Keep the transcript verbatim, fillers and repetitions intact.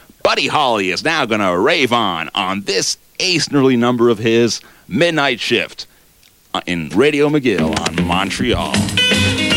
Buddy Holly is now going to rave on on this ace early number of his, Midnight Shift, in Radio McGill on Montreal.